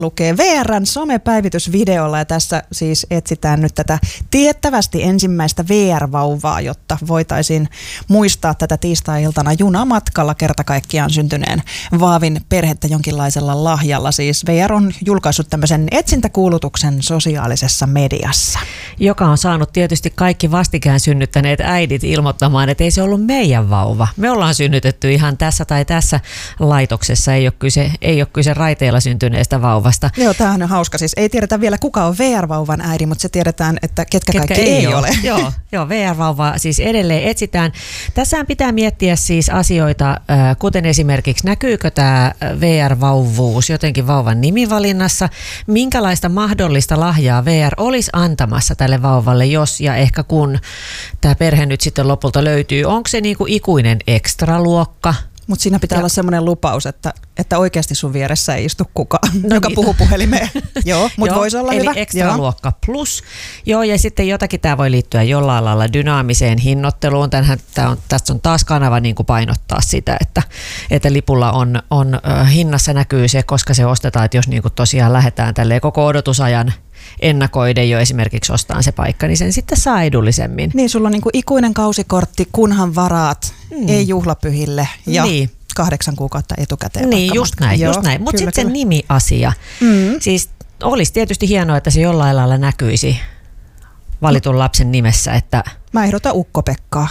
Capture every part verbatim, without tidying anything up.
lukee V R:n somepäivitysvideolla ja tässä siis etsitään nyt tätä tiettävästi ensimmäistä V R-vauvaa, jotta voitaisiin muistaa tätä tiistai-iltana junamatkalla kerta kaikkiaan syntyneen vaavin perhettä jonkinlaisella lahjalla. Siis V R on julkaissut tämmöisen etsintäkuulutuksen sosiaalisessa mediassa. Joka on saanut tietysti kaikki vastikään synnyttäneet äidit ilmoittamaan, että ei se ollut meidän vauva. Me ollaan synnytetty ihan tässä tai tässä laitoksessa, ei ole kyse, ei ole kyse raiteilla syntyneestä vauvasta. Joo, tämähän on hauska. Siis ei tiedetä vielä kuka on V R-vauvan äiti, mutta se tiedetään, että ketkä, ketkä kaikki ei, ei ole. ole. Joo, joo, V R-vauvaa siis edelleen etsitään. Tässähän pitää miettiä siis asioita, kuten esimerkiksi näkyykö tämä V R-vauvuus jotenkin vauvan nimivalinnassa, minkälaista mahdollista lahjaa V R olisi antamassa tälle vauvalle, jos ja ehkä kun tämä perhe nyt sitten lopulta löytyy. Onko se niinku ikuinen ekstraluokka? Mutta siinä pitää ja. olla semmoinen lupaus, että, että oikeasti sun vieressä ei istu kukaan, no joka niin. puhuu puhelimeen. Joo, mutta voisi olla eli hyvä. Eli ekstraluokka plus. Joo, ja sitten jotakin tämä voi liittyä jollain lailla dynaamiseen hinnoitteluun. Tänhän, tää on, tässä on taas kanava niin kuin painottaa sitä, että, että lipulla on, on äh, hinnassa näkyy se, koska se ostetaan, että jos niin kuin tosiaan lähdetään tälleen koko odotusajan ennakoiden jo esimerkiksi ostaan se paikka, niin sen sitten saa edullisemmin. Niin, sulla on niin kuin ikuinen kausikortti, kunhan varaat, mm. ei juhlapyhille ja niin. kahdeksan kuukautta etukäteen. Niin, just näin, Joo, just näin. Mutta sitten se nimiasia. Mm. Siis olisi tietysti hienoa, että se jollain lailla näkyisi valitun lapsen nimessä. Että mä ehdotan Ukko-Pekkaa.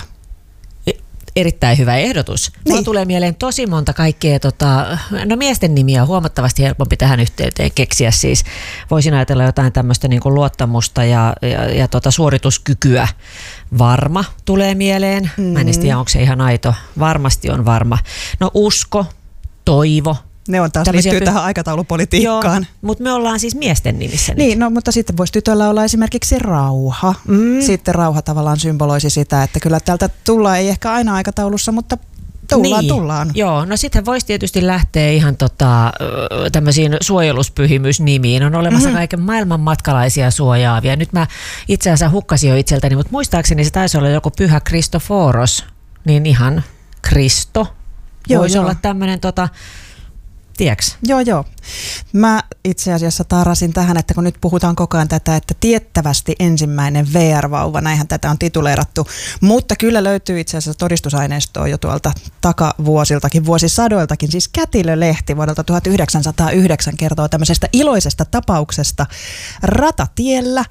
Erittäin hyvä ehdotus. Niin. Mulla tulee mieleen tosi monta kaikkea, tota, no miesten nimiä on huomattavasti helpompi tähän yhteyteen keksiä. Siis voisin ajatella jotain tämmöistä niin kuin luottamusta ja, ja, ja tota suorituskykyä. Varma tulee mieleen. Mm. Mä en tiedä, onko se ihan aito. Varmasti on varma. No usko, toivo. Ne on taas liittyy py- tähän aikataulupolitiikkaan. Joo, mutta me ollaan siis miesten nimissä Niin, nyt. No mutta sitten voisi tytöllä olla esimerkiksi rauha. Mm. Sitten rauha tavallaan symboloisi sitä, että kyllä täältä tullaan, ei ehkä aina aikataulussa, mutta tullaan, niin. tullaan. Joo, no sitten voisi tietysti lähteä ihan tota, tämmöisiin suojeluspyhimysnimiin. On olemassa mm-hmm. kaiken maailman matkalaisia suojaavia. Nyt mä itse asiassa hukkasin jo itseltäni, mutta muistaakseni se taisi olla joku pyhä Kristoforos. Niin ihan Kristo. Joo, voisi joo. olla tämmöinen tota... Tiedätkö? Joo, joo. Mä itse asiassa tarasin tähän, että kun nyt puhutaan koko ajan tätä, että tiettävästi ensimmäinen V R-vauva, näinhän tätä on tituleerattu, mutta kyllä löytyy itse asiassa todistusaineistoa jo tuolta takavuosiltakin, vuosisadoiltakin, siis Kätilölehti vuodelta tuhatyhdeksänsataayhdeksän kertoo tämmöisestä iloisesta tapauksesta ratatiellä.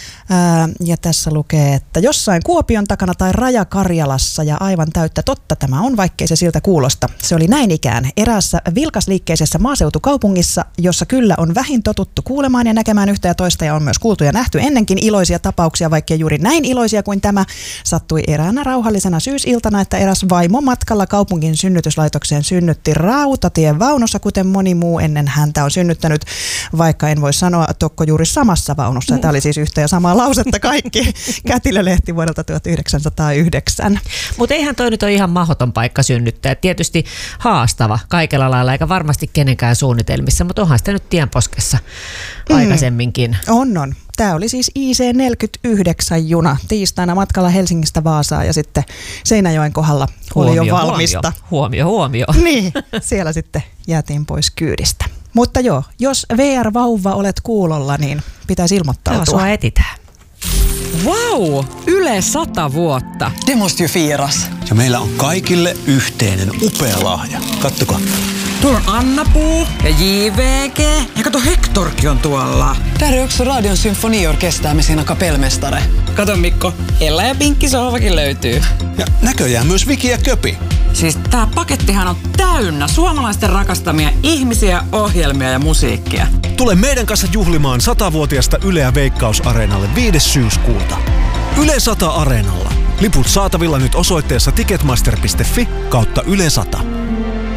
Ää, ja tässä lukee, että jossain Kuopion takana tai Raja-Karjalassa ja aivan täyttä totta tämä on, vaikkei se siltä kuulosta. Se oli näin ikään eräässä vilkasliikkeisessä maaseutukaupungissa, jossa kyllä on vähin totuttu kuulemaan ja näkemään yhtä ja toista ja on myös kuultu ja nähty ennenkin iloisia tapauksia, vaikkei juuri näin iloisia kuin tämä. Sattui eräänä rauhallisena syysiltana, että eräs vaimo matkalla kaupungin synnytyslaitokseen synnytti rautatien vaunussa, kuten moni muu ennen häntä on synnyttänyt, vaikka en voi sanoa tokko juuri samassa vaunussa. Tämä oli siis yhtä ja samaa lausetta kaikki. Kätilölehti vuodelta tuhatyhdeksänsataayhdeksän. Mutta eihän toi nyt ole ihan mahdoton paikka synnyttää. Tietysti haastava kaikella lailla, eikä varmasti kenenkään suunnitelmissa, mutta onhan sitä nyt tienposkessa mm. aikaisemminkin. On, on. Tämä oli siis I C neljäkymmentäyhdeksän juna tiistaina matkalla Helsingistä Vaasaan ja sitten Seinäjoen kohdalla oli huomio, jo valmista. Huomio, huomio. Niin, siellä sitten jäätiin pois kyydistä. Mutta joo, jos V R-vauva olet kuulolla, niin pitäisi ilmoittautua. Joo, sua etitään. Vau! Yle sata vuotta. Det måste ju firas. Ja meillä on kaikille yhteinen upea lahja. Kattokaa. Tuolla on Anna-Puu ja J V G. Ja kato, Hektorkin on tuolla. Där är också Radion symfoniorkester med sina kapellmästare. Kato Mikko, Ella ja Pinkki sohvakin löytyy. Ja näköjään myös Viki ja Köpi. Siis tää pakettihan on täynnä suomalaisten rakastamia ihmisiä, ohjelmia ja musiikkia. Tule meidän kanssa juhlimaan satavuotiaasta Yleä Veikkaus-areenalle viides syyskuuta. Yle sata Areenalla. Liput saatavilla nyt osoitteessa ticketmaster piste fi kautta Yle sata.